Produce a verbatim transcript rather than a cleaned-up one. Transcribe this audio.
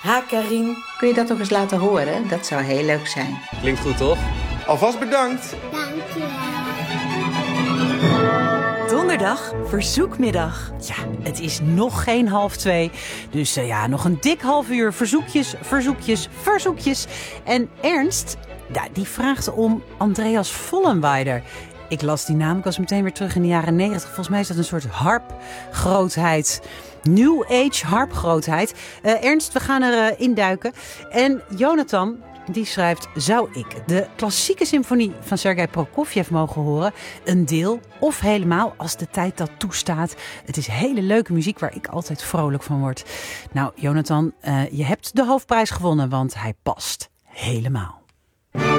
Ha, Karin. Kun je dat ook eens laten horen? Dat zou heel leuk zijn. Klinkt goed, toch? Alvast bedankt. Donderdag, verzoekmiddag. Ja, het is nog geen half twee. Dus uh, ja, nog een dik half uur verzoekjes, verzoekjes, verzoekjes. En Ernst, ja, die vraagt om Andreas Vollenweider. Ik las die naam, ik was meteen weer terug in de jaren negentig. Volgens mij is dat een soort harpgrootheid. New Age harpgrootheid. Uh, Ernst, we gaan er uh, induiken. En Jonathan, die schrijft: zou ik de klassieke symfonie van Sergei Prokofjev mogen horen? Een deel of helemaal, als de tijd dat toestaat. Het is hele leuke muziek waar ik altijd vrolijk van word. Nou, Jonathan, uh, je hebt de hoofdprijs gewonnen, want hij past helemaal.